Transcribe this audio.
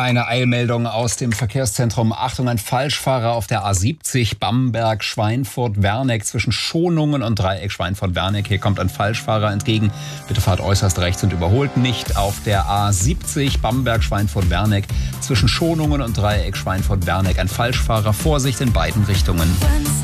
Eine Eilmeldung aus dem Verkehrszentrum. Achtung, ein Falschfahrer auf der A70 Bamberg-Schweinfurt-Werneck zwischen Schonungen und Dreieck Schweinfurt-Werneck. Hier kommt ein Falschfahrer entgegen. Bitte fahrt äußerst rechts und überholt nicht. Auf der A70 Bamberg-Schweinfurt-Werneck zwischen Schonungen und Dreieck Schweinfurt-Werneck. Ein Falschfahrer. Vorsicht in beiden Richtungen.